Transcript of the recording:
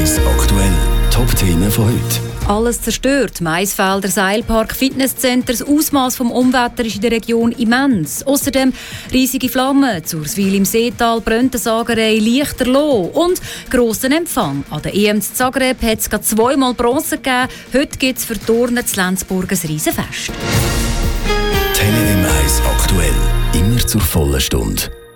1 aktuell. Top-Themen von heute. Alles zerstört. Maisfelder, Seilpark, Fitnesscenter. Das Ausmaß vom Unwetter ist in der Region immens. Außerdem riesige Flammen. Zurswil im Seetal, Bröntensagerei, Lichterloh. Und grossen Empfang. An der EM zu Zagreb hat es gerade 2-mal Bronze gegeben. Heute gibt es für die Turnen zu Lenzburg ein Riesenfest. Tele M1 aktuell. Immer zur vollen Stunde.